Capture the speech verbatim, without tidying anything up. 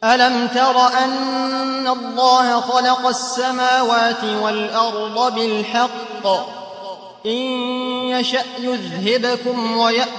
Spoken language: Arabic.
ألم تر أن الله خلق السماوات والأرض بالحق إن يشأ يذهبكم ويأتي